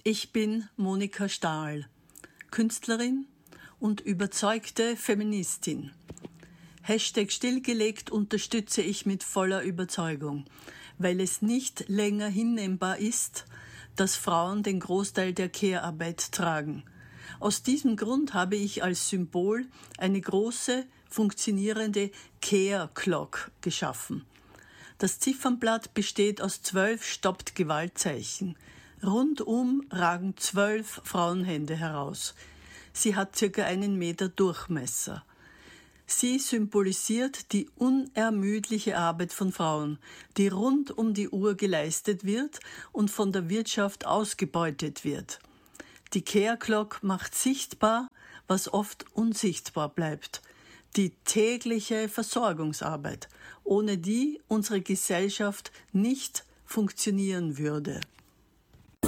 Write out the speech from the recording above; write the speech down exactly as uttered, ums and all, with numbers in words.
Ich bin Monika Stahl, Künstlerin und überzeugte Feministin. Hashtag stillgelegt unterstütze ich mit voller Überzeugung, weil es nicht länger hinnehmbar ist, dass Frauen den Großteil der Care-Arbeit tragen. Aus diesem Grund habe ich als Symbol eine große, funktionierende Care-Clock geschaffen. Das Ziffernblatt besteht aus zwölf Stoppt-Gewaltzeichen. Rundum ragen zwölf Frauenhände heraus. Sie hat circa einen Meter Durchmesser. Sie symbolisiert die unermüdliche Arbeit von Frauen, die rund um die Uhr geleistet wird und von der Wirtschaft ausgebeutet wird. Die Care Clock macht sichtbar, was oft unsichtbar bleibt. Die tägliche Versorgungsarbeit, ohne die unsere Gesellschaft nicht funktionieren würde.